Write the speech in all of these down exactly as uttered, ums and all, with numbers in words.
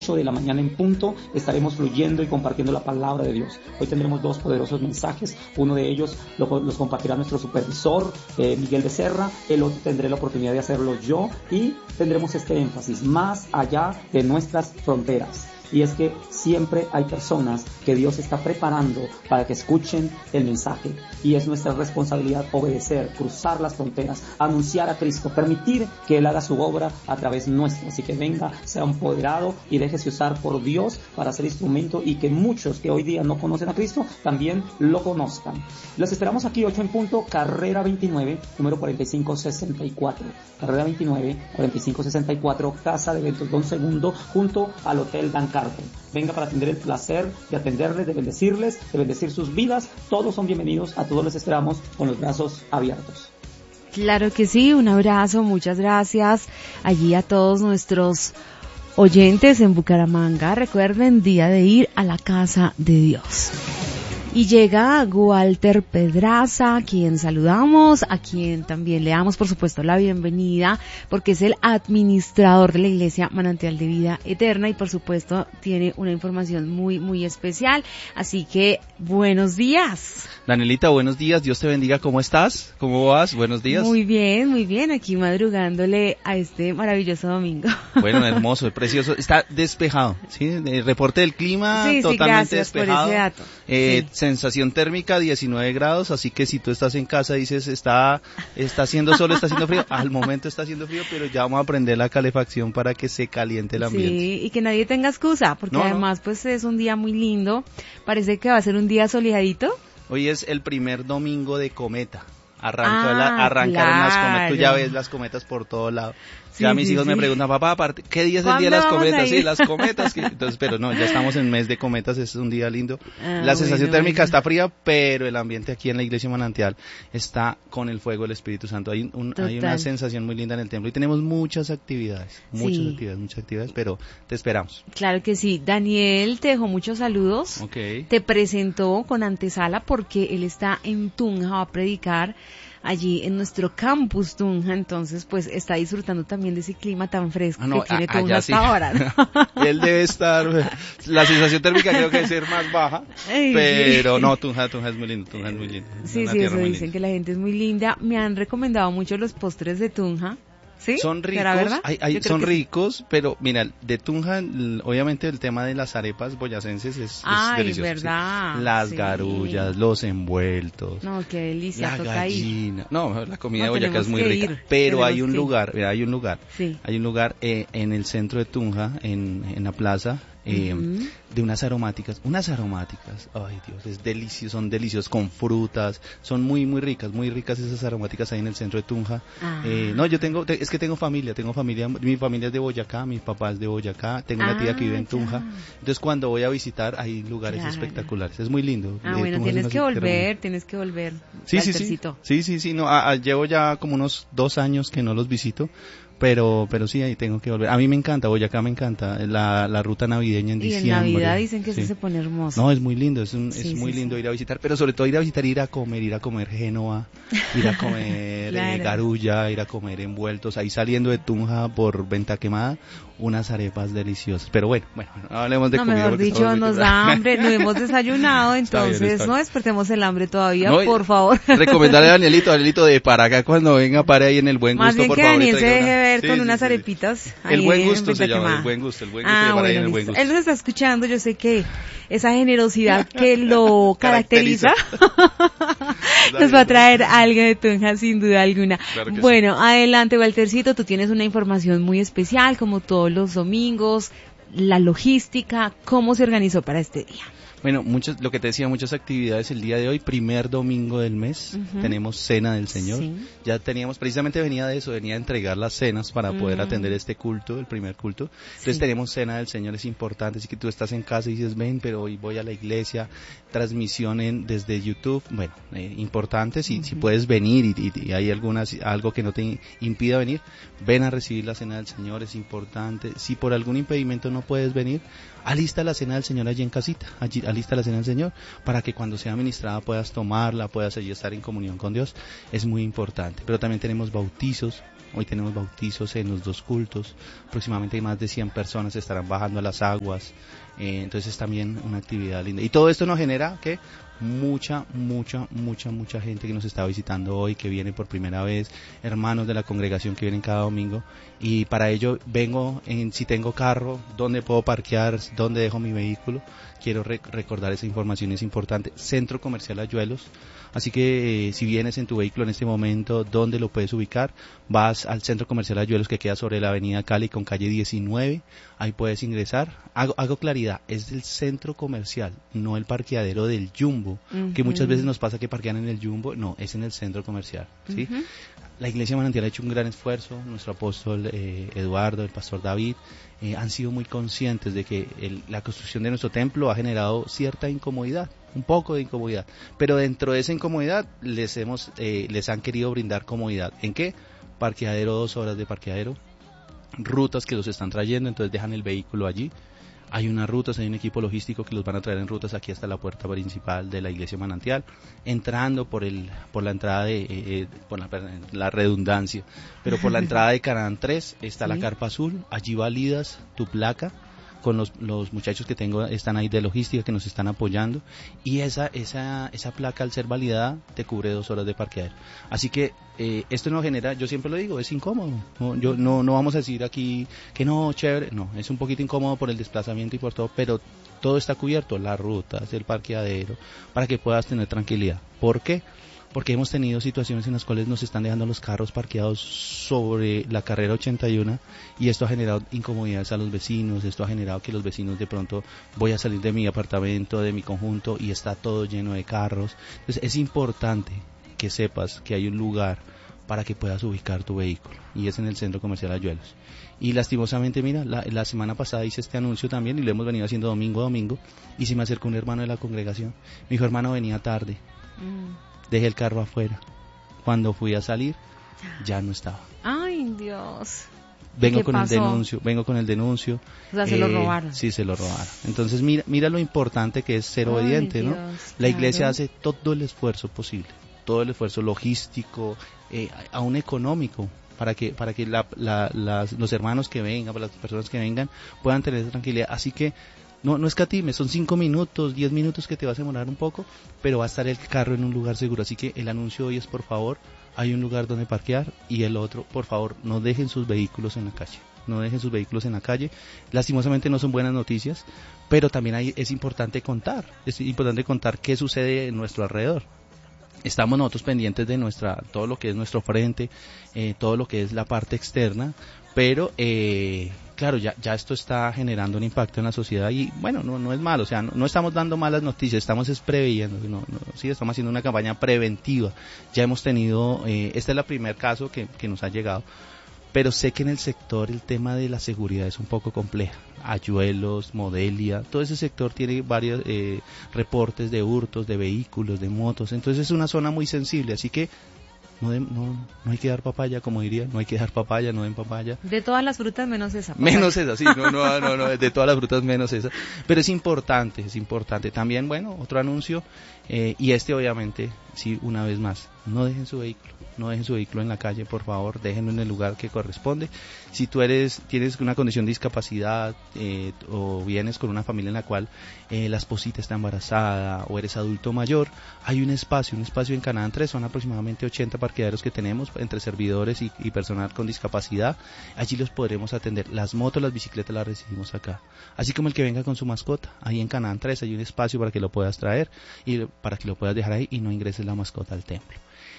ocho de la mañana en punto estaremos fluyendo y compartiendo la palabra de Dios. Hoy tendremos dos poderosos mensajes. Uno de ellos lo, los compartirá nuestro supervisor, eh, Miguel Becerra. El otro tendré la oportunidad de hacerlo yo y tendremos este énfasis más allá de nuestras fronteras. Y es que siempre hay personas que Dios está preparando para que escuchen el mensaje. Y es nuestra responsabilidad obedecer, cruzar las fronteras, anunciar a Cristo, permitir que Él haga su obra a través nuestro. Así que venga, sea empoderado y déjese usar por Dios para ser instrumento y que muchos que hoy día no conocen a Cristo también lo conozcan. Los esperamos aquí, ocho en punto, carrera veintinueve, número cuarenta y cinco sesenta y cuatro. Carrera veintinueve, cuarenta y cinco sesenta y cuatro, Casa de Eventos Don Segundo, junto al Hotel Dan Carton. Venga para tener el placer de atenderles, de bendecirles, de bendecir sus vidas. Todos son bienvenidos, a todos les esperamos con los brazos abiertos. Claro que sí, un abrazo, muchas gracias allí a todos nuestros oyentes en Bucaramanga. Recuerden, día de ir a la casa de Dios. Y llega Walter Pedraza, a quien saludamos, a quien también le damos por supuesto la bienvenida, porque es el administrador de la Iglesia Manantial de Vida Eterna y por supuesto tiene una información muy muy especial, así que buenos días. Danielita, buenos días, Dios te bendiga, ¿cómo estás? ¿Cómo vas? Buenos días. Muy bien, muy bien, aquí madrugándole a este maravilloso domingo. Bueno, hermoso, precioso, está despejado, ¿sí? El reporte del clima sí, totalmente sí, gracias despejado. Por ese dato. Eh, sí. Sensación térmica diecinueve grados, así que si tú estás en casa y dices está está haciendo sol, está haciendo frío, al momento está haciendo frío, pero ya vamos a prender la calefacción para que se caliente el ambiente. Sí, y que nadie tenga excusa, porque no, además no. pues es un día muy lindo, parece que va a ser un día soleadito. Hoy es el primer domingo de cometa. Arrancó ah, la, arrancaron claro. las cometas, tú ya ves las cometas por todos lados. Sí, ya mis sí, hijos sí. me preguntan, papá, aparte, ¿qué día es el día de las cometas? Sí, las cometas. Que... Entonces, pero no, ya estamos en mes de cometas, es un día lindo. Ah, la sensación bueno, térmica bueno. está fría, pero el ambiente aquí en la Iglesia Manantial está con el fuego del Espíritu Santo. Hay, un, hay una sensación muy linda en el templo y tenemos muchas actividades, muchas sí. actividades, muchas actividades, pero te esperamos. Claro que sí. Daniel te dejó muchos saludos. Okay. Te presentó con antesala porque él está en Tunja, va a predicar allí en nuestro campus Tunja, entonces pues está disfrutando también de ese clima tan fresco ah, no, que tiene a, Tunja hasta sí. ahora, ¿no? Él debe estar, la sensación térmica creo que debe ser más baja, Ay, pero sí. no, Tunja, Tunja es muy lindo, Tunja es muy lindo. Sí, sí, eso dicen linda. Que la gente es muy linda, me han recomendado mucho los postres de Tunja. ¿Sí? Son ricos, hay, hay, son ricos, sí. Pero mira, de Tunja, obviamente el tema de las arepas boyacenses es, Ay, es delicioso. verdad. ¿Sí? Las sí. garullas, los envueltos. No, qué delicia, la toca gallina. Ir. No, la comida no, de Boyacá es muy rica. Ir. Pero tenemos hay un lugar, mira, hay un lugar, sí. hay un lugar eh, en el centro de Tunja, en, en la plaza, eh, uh-huh. de unas aromáticas, unas aromáticas, ay Dios, es delicioso, son deliciosos con frutas, son muy muy ricas, muy ricas esas aromáticas ahí en el centro de Tunja. Ah. Eh, no, yo tengo, te, es que tengo familia, tengo familia, mi familia es de Boyacá, mi papá es de Boyacá, tengo una ah, tía que vive en Tunja, ya. Entonces cuando voy a visitar hay lugares claro. espectaculares, es muy lindo. Ah, eh, bueno, Tunja tienes que volver, tienes que volver. Sí, sí, sí, sí, sí, sí, no, a, a, llevo ya como unos dos años que no los visito. Pero, pero sí, ahí tengo que volver. A mí me encanta, Boyacá me encanta, la, la ruta navideña en y diciembre. Y en Navidad dicen que sí. se pone hermoso. No, es muy lindo, es, un, sí, es muy sí, lindo sí. ir a visitar, pero sobre todo ir a visitar, ir a comer, ir a comer Génova, ir a comer claro. eh, garulla, ir a comer envueltos, ahí saliendo de Tunja por Venta Quemada, unas arepas deliciosas. Pero bueno, bueno, no hablemos de no, comida. Mejor dicho, nos da hambre, no hemos desayunado, entonces está bien, está bien. No despertemos el hambre todavía, no, por favor. Recomendarle a Danielito, Danielito de para acá cuando venga, para ahí en el Buen Gusto, Más bien por que favor. Daniel se deje una... ver sí, con sí, unas sí, arepitas. El Buen Gusto se llama, el Buen Gusto, el Buen Gusto. Ah, bueno, el Buen Gusto. Él nos está escuchando, yo sé que esa generosidad que lo caracteriza, nos va a traer algo de Tunja sin duda alguna. Claro bueno, sí. Adelante, Waltercito, tú tienes una información muy especial, como todos los domingos, la logística, ¿cómo se organizó para este día? Bueno, muchas, lo que te decía, muchas actividades el día de hoy, primer domingo del mes, uh-huh. tenemos Cena del Señor, sí. ya teníamos, precisamente venía de eso, venía a entregar las cenas para uh-huh. poder atender este culto, el primer culto, entonces sí. tenemos Cena del Señor, es importante, así que tú estás en casa y dices, ven, pero hoy voy a la iglesia, transmisión en, desde YouTube, bueno, eh, importante, si, uh-huh. si puedes venir y, y, y hay algunas, algo que no te impida venir, ven a recibir la Cena del Señor, es importante, si por algún impedimento no puedes venir, alista la Cena del Señor allí en casita, allí alista la cena del Señor para que cuando sea ministrada puedas tomarla, puedas allí estar en comunión con Dios. Es muy importante. Pero también tenemos bautizos. Hoy tenemos bautizos en los dos cultos. Aproximadamente más de cien personas estarán bajando a las aguas. Eh, entonces es también una actividad linda. Y todo esto nos genera que mucha, mucha, mucha, mucha gente que nos está visitando hoy, que viene por primera vez, hermanos de la congregación que vienen cada domingo. Y para ello vengo, en, si tengo carro, dónde puedo parquear, dónde dejo mi vehículo. Quiero rec- recordar esa información, es importante. Centro Comercial Ayuelos. Así que eh, si vienes en tu vehículo en este momento, ¿dónde lo puedes ubicar? Vas al Centro Comercial Ayuelos, que queda sobre la avenida Cali con calle diecinueve, ahí puedes ingresar. Hago, hago claridad, es del centro comercial, no el parqueadero del Jumbo, uh-huh. que muchas veces nos pasa que parquean en el Jumbo, no, es en el centro comercial, ¿sí? Uh-huh. La Iglesia Manantial ha hecho un gran esfuerzo, nuestro apóstol eh, Eduardo, el pastor David, eh, han sido muy conscientes de que el, la construcción de nuestro templo ha generado cierta incomodidad, un poco de incomodidad, pero dentro de esa incomodidad les hemos, eh, les han querido brindar comodidad. ¿En qué? Parqueadero, dos horas de parqueadero, rutas que los están trayendo, entonces dejan el vehículo allí. Hay unas rutas, hay un equipo logístico que los van a traer en rutas aquí hasta la puerta principal de la Iglesia Manantial, entrando por el por la entrada de, eh, por la, la redundancia, pero por la entrada de Canaán tres está ¿sí? la carpa azul, allí validas tu placa con los, los muchachos que tengo, están ahí de logística que nos están apoyando, y esa esa esa placa al ser validada te cubre dos horas de parqueadero. Así que eh, esto no genera, yo siempre lo digo, es incómodo, no, yo no no vamos a decir aquí que no, chévere, no, es un poquito incómodo por el desplazamiento y por todo, pero todo está cubierto, las rutas, el parqueadero, para que puedas tener tranquilidad. ¿Por qué? Porque hemos tenido situaciones en las cuales nos están dejando los carros parqueados sobre la carrera ochenta y uno, y esto ha generado incomodidades a los vecinos, esto ha generado que los vecinos de pronto voy a salir de mi apartamento, de mi conjunto, y está todo lleno de carros. Entonces es importante que sepas que hay un lugar para que puedas ubicar tu vehículo, y es en el Centro Comercial Ayuelos. Y lastimosamente, mira, la, la semana pasada hice este anuncio también, y lo hemos venido haciendo domingo a domingo, y se me acercó un hermano de la congregación. Mi hijo, hermano, venía tarde. Mm. Dejé el carro afuera. Cuando fui a salir, ya no estaba. Ay, Dios. Vengo con pasó? el denuncio, vengo con el denuncio. O sea, se eh, lo robaron. Sí, se lo robaron. Entonces, mira, mira lo importante que es ser Ay, obediente, Dios, ¿no? La claro. Iglesia hace todo el esfuerzo posible, todo el esfuerzo logístico, eh, aún económico, para que para que la, la, las, los hermanos que vengan, para las personas que vengan, puedan tener tranquilidad. Así que No, no escatime, son cinco minutos, diez minutos que te vas a demorar un poco, pero va a estar el carro en un lugar seguro. Así que el anuncio hoy es, por favor, hay un lugar donde parquear, y el otro, por favor, no dejen sus vehículos en la calle. No dejen sus vehículos en la calle. Lastimosamente no son buenas noticias, pero también hay, es importante contar, es importante contar qué sucede en nuestro alrededor. Estamos nosotros pendientes de nuestra, todo lo que es nuestro frente, eh, todo lo que es la parte externa, pero eh, claro, ya, ya esto está generando un impacto en la sociedad, y bueno, no, no es malo, o sea, no, no estamos dando malas noticias, estamos es preveyendo, no, no, sí, estamos haciendo una campaña preventiva. Ya hemos tenido, eh, este es el primer caso que, que nos ha llegado, pero sé que en el sector el tema de la seguridad es un poco compleja. Ayuelos, Modelia, todo ese sector tiene varios eh, reportes de hurtos, de vehículos, de motos, entonces es una zona muy sensible, así que No, de, no, no hay que dar papaya, como diría, no hay que dar papaya, no den papaya. De todas las frutas menos esa. Papaya. Menos esa, sí, no, no, no, no, de todas las frutas menos esa. Pero es importante, es importante. También, bueno, otro anuncio, eh, y este obviamente, sí, una vez más, no dejen su vehículo, no dejen su vehículo en la calle, por favor, déjenlo en el lugar que corresponde. Si tú eres, tienes una condición de discapacidad, eh, o vienes con una familia en la cual eh, la esposita está embarazada, o eres adulto mayor, hay un espacio, un espacio en Canaán tres, son aproximadamente ochenta parqueaderos que tenemos entre servidores y, y personal con discapacidad. Allí los podremos atender. Las motos, las bicicletas las recibimos acá, así como el que venga con su mascota. Ahí en Canaán tres hay un espacio para que lo puedas traer y para que lo puedas dejar ahí y no ingreses la mascota al templo.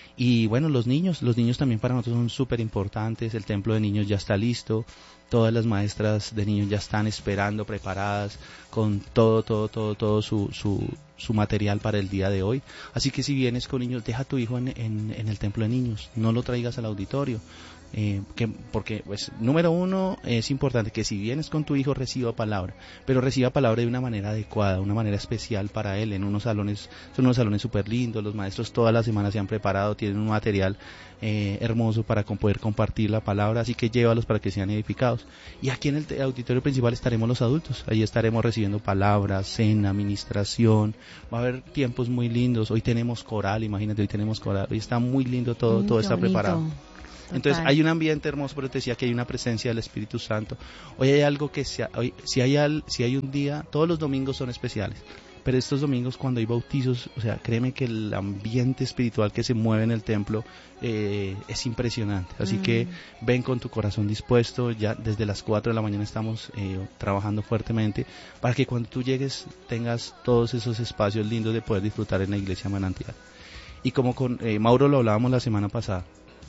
Y bueno, los niños, los niños también para nosotros son súper importantes. El templo de niños ya está listo, todas las maestras de niños ya están esperando, preparadas, con todo, todo, todo, todo su, su, su material para el día de hoy. Así que si vienes con niños, deja a tu hijo en, en, en el templo de niños, no lo traigas al auditorio. Eh, que, porque, pues, número uno, es importante que si vienes con tu hijo reciba palabra, pero reciba palabra de una manera adecuada, una manera especial para él, en unos salones, son unos salones súper lindos, los maestros todas las semanas se han preparado, tienen un material eh, hermoso para con, poder compartir la palabra, así que llévalos para que sean edificados. Y aquí en el te- auditorio principal estaremos los adultos, ahí estaremos recibiendo palabras, cena, administración, va a haber tiempos muy lindos, hoy tenemos coral, imagínate, hoy tenemos coral, hoy está muy lindo todo, Mm, todo qué está bonito. preparado. Total. Entonces hay un ambiente hermoso, pero te decía que hay una presencia del Espíritu Santo. Hoy hay algo que sea, hoy, si hay al, si hay un día, todos los domingos son especiales, pero estos domingos cuando hay bautizos, o sea, créeme que el ambiente espiritual que se mueve en el templo eh, es impresionante. Así mm. que ven con tu corazón dispuesto, ya desde las cuatro de la mañana estamos eh, trabajando fuertemente para que cuando tú llegues tengas todos esos espacios lindos de poder disfrutar en la iglesia Manantial. Y como con eh, Mauro lo hablábamos la semana pasada,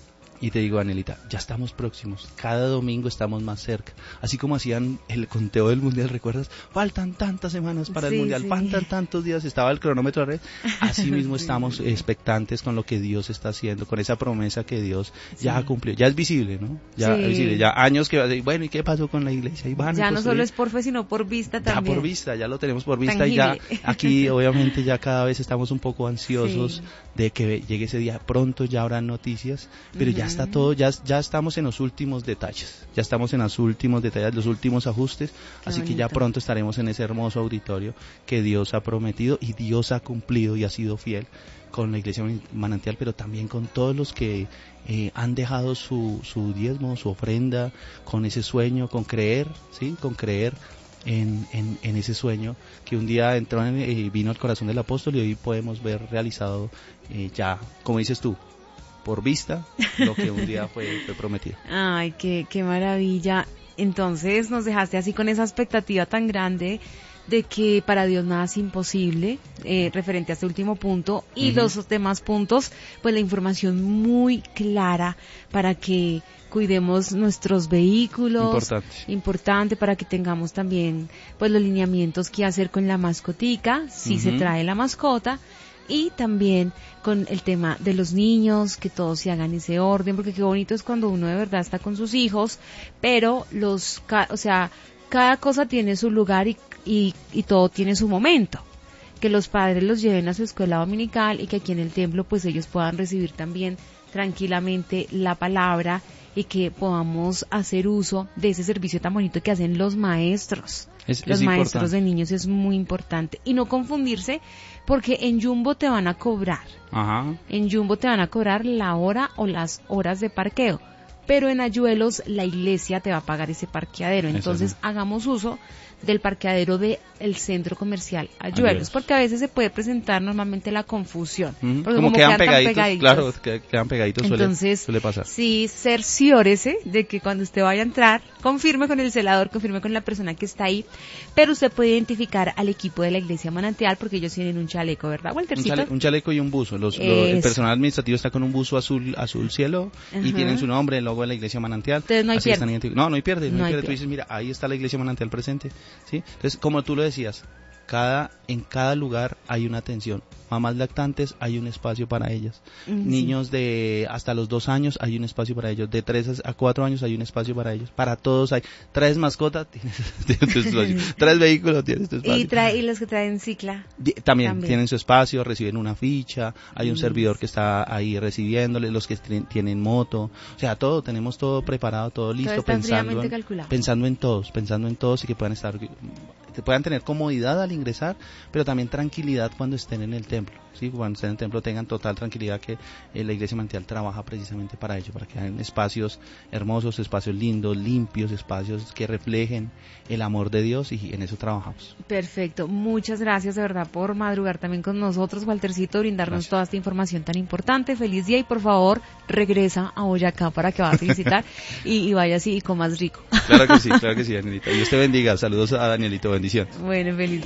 y te digo, Anelita, ya estamos próximos, cada domingo estamos más cerca, así como hacían el conteo del Mundial, ¿recuerdas? Faltan tantas semanas para sí, el Mundial, sí. faltan tantos días, estaba el cronómetro red, así mismo sí. estamos expectantes con lo que Dios está haciendo, con esa promesa que Dios sí. ya ha cumplido, ya es visible, ¿no? Ya sí. es visible, ya años que, bueno, ¿y qué pasó con la iglesia? Y van ya no solo es por fe, sino por vista también. Ya por vista, ya lo tenemos por vista. Tangible. Y ya aquí obviamente ya cada vez estamos un poco ansiosos sí. de que llegue ese día, pronto ya habrá noticias, pero uh-huh. ya está todo, ya, ya estamos en los últimos detalles, ya estamos en los últimos detalles, los últimos ajustes, Qué así bonito. Que ya pronto estaremos en ese hermoso auditorio que Dios ha prometido y Dios ha cumplido y ha sido fiel con la Iglesia Manantial, pero también con todos los que eh, han dejado su, su diezmo, su ofrenda, con ese sueño, con creer, ¿sí? Con creer En, en, en ese sueño que un día entró en, eh, vino al corazón del apóstol y hoy podemos ver realizado eh, ya, como dices tú, por vista, lo que un día fue, fue prometido. Ay, qué, qué maravilla. Entonces nos dejaste así con esa expectativa tan grande de que para Dios nada es imposible, eh, referente a este último punto, y uh-huh. los demás puntos, pues la información muy clara para que cuidemos nuestros vehículos, importante. importante para que tengamos también pues los lineamientos que hacer con la mascotica, si uh-huh. se trae la mascota, y también con el tema de los niños, que todos se hagan ese orden, porque qué bonito es cuando uno de verdad está con sus hijos, pero los, o sea, cada cosa tiene su lugar y, y, y todo tiene su momento. Que los padres los lleven a su escuela dominical y que aquí en el templo pues ellos puedan recibir también tranquilamente la palabra y que podamos hacer uso de ese servicio tan bonito que hacen los maestros. Es, los es maestros importante. de niños es muy importante. Y no confundirse, porque en Jumbo te van a cobrar. Ajá. En Jumbo te van a cobrar la hora o las horas de parqueo. Pero en Ayuelos la iglesia te va a pagar ese parqueadero. Entonces hagamos uso del parqueadero del centro comercial Ayuelos, Ayuelos, porque a veces se puede presentar normalmente la confusión. Uh-huh. Porque como, como quedan, quedan pegaditos, pegaditos, claro, que, quedan pegaditos, entonces, suele, suele pasar. Sí, cerciórese de que cuando usted vaya a entrar, confirme con el celador, confirme con la persona que está ahí, pero usted puede identificar al equipo de la Iglesia Manantial, porque ellos tienen un chaleco, ¿verdad, Waltercito? Un, chale, un chaleco y un buzo. Los, lo, el personal administrativo está con un buzo azul azul cielo uh-huh. y tienen su nombre, el logo de la Iglesia Manantial. Entonces no hay pierde. No, no hay pierde, no, no hay hay pierde. Tú dices, mira, ahí está la Iglesia Manantial presente, ¿sí? Entonces, como tú lo decías, cada en cada lugar hay una atención. Mamás lactantes, hay un espacio para ellas. Sí. Niños de hasta los dos años, hay un espacio para ellos. De tres a cuatro años, hay un espacio para ellos. Para todos hay. Traes mascota, tienes, tienes tu espacio. Traes vehículo, tienes tu espacio. Y, trae, y los que traen cicla. De, también, también tienen su espacio, reciben una ficha. Hay un sí. servidor que está ahí recibiéndoles, los que t- tienen moto. O sea, todo, tenemos todo preparado, todo listo. Todo pensando, en, calculado. pensando en todos, pensando en todos y que puedan estar, que puedan tener comodidad al ingresar, pero también tranquilidad cuando estén en el templo. Sí, cuando estén en el templo tengan total tranquilidad que eh, la Iglesia Manantial trabaja precisamente para ello, para que hayan espacios hermosos, espacios lindos, limpios, espacios que reflejen el amor de Dios, y en eso trabajamos. Perfecto, muchas gracias de verdad por madrugar también con nosotros, Waltercito, brindarnos gracias. Toda esta información tan importante. Feliz día y por favor regresa a Boyacá para que vayas a visitar y, y vaya así y comas rico. Claro que sí, claro que sí, Danielita. Dios te bendiga, saludos a Danielito, bendición. Bueno, feliz